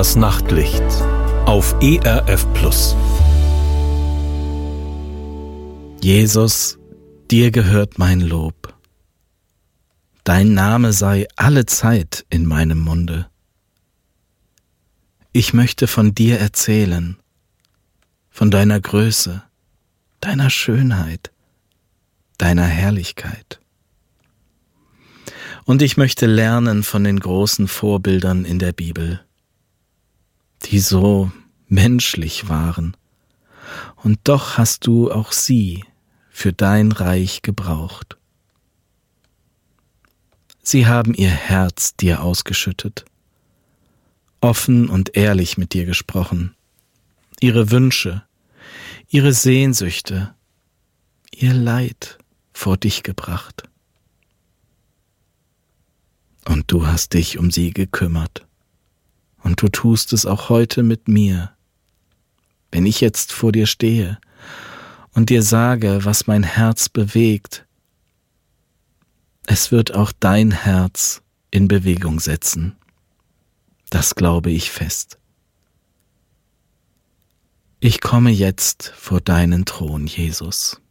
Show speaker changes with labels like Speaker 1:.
Speaker 1: Das Nachtlicht auf ERF Plus.
Speaker 2: Jesus, dir gehört mein Lob. Dein Name sei alle Zeit in meinem Munde. Ich möchte von dir erzählen, von deiner Größe, deiner Schönheit, deiner Herrlichkeit. Und ich möchte lernen von den großen Vorbildern in der Bibel, die so menschlich waren. Und doch hast du auch sie für dein Reich gebraucht. Sie haben ihr Herz dir ausgeschüttet, offen und ehrlich mit dir gesprochen, ihre Wünsche, ihre Sehnsüchte, ihr Leid vor dich gebracht. Und du hast dich um sie gekümmert. Und du tust es auch heute mit mir. Wenn ich jetzt vor dir stehe und dir sage, was mein Herz bewegt, es wird auch dein Herz in Bewegung setzen. Das glaube ich fest. Ich komme jetzt vor deinen Thron, Jesus.